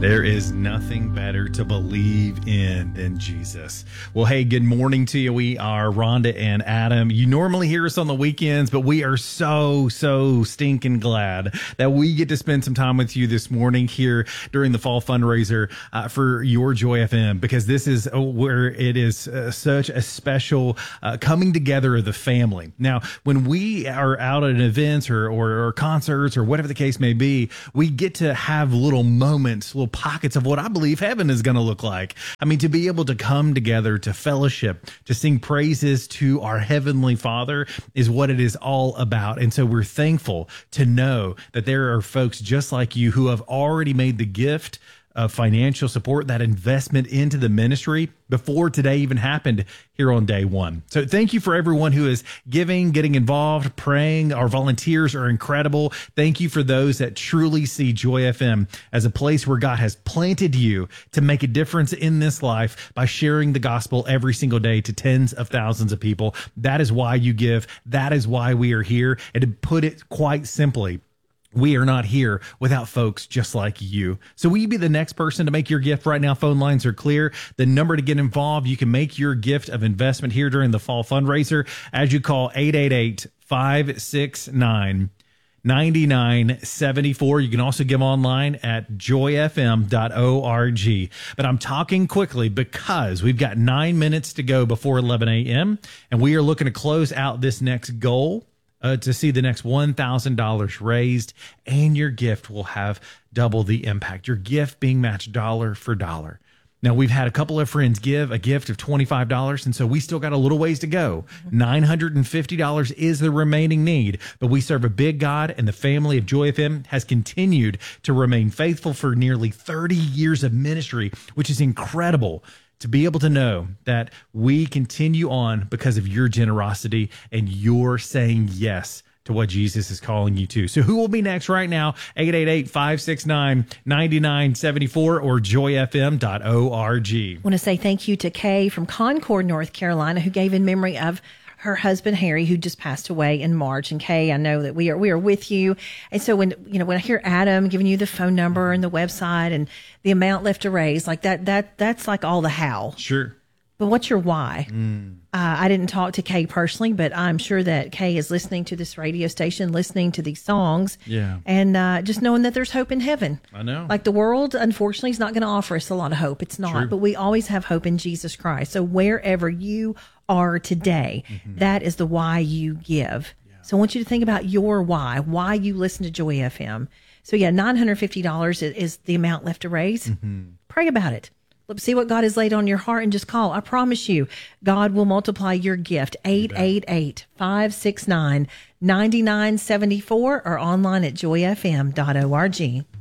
There is nothing better to believe in than Jesus. Well, hey, good morning to you. We are Rhonda and Adam. You normally hear us on the weekends, but we are so stinking glad that we get to spend some time with you this morning here during the fall fundraiser for Your Joy FM, because this is where it is such a special coming together of the family. Now, when we are out at events or concerts or whatever the case may be, we get to have little moments, little pockets of what I believe heaven is going to look like. I mean, to be able to come together, to fellowship, to sing praises to our Heavenly Father is what it is all about. And so we're thankful to know that there are folks just like you who have already made the gift of financial support, that investment into the ministry before today even happened here on day one. So thank you for everyone who is giving, getting involved, praying. Our volunteers are incredible. Thank you for those that truly see Joy FM as a place where God has planted you to make a difference in this life by sharing the gospel every single day to tens of thousands of people. That is why you give. That is why we are here. And to put it quite simply, we are not here without folks just like you. So will you be the next person to make your gift right now? Phone lines are clear. The number to get involved, you can make your gift of investment here during the fall fundraiser as you call 888-569-9974. You can also give online at joyfm.org. But I'm talking quickly because we've got 9 minutes to go before 11 a.m. and we are looking to close out this next goal to see the next $1,000 raised, and your gift will have double the impact. Your gift being matched dollar for dollar. Now, we've had a couple of friends give a gift of $25, and so we still got a little ways to go. $950 is the remaining need, but we serve a big God, and the family of Joy FM has continued to remain faithful for nearly 30 years of ministry, which is incredible. To be able to know that we continue on because of your generosity and your saying yes to what Jesus is calling you to. So who will be next right now? 888-569-9974 or joyfm.org. I want to say thank you to Kay from Concord, North Carolina, who gave in memory of her husband, Harry, who just passed away in March. And Kay, I know that we are with you. And so when I hear Adam giving you the phone number and the website and the amount left to raise, like that's like all the how. Sure. But what's your why? I didn't talk to Kay personally, but I'm sure that Kay is listening to this radio station, listening to these songs. Yeah. And just knowing that there's hope in heaven. I know. Like the world, unfortunately, is not going to offer us a lot of hope. It's not. True. But we always have hope in Jesus Christ. So wherever you are today, that is the why you give. Yeah. So I want you to think about your why you listen to Joy FM. So yeah, $950 is the amount left to raise. Pray about it. Let's see what God has laid on your heart and just call. I promise you, God will multiply your gift. 888-569-9974 or online at joyfm.org.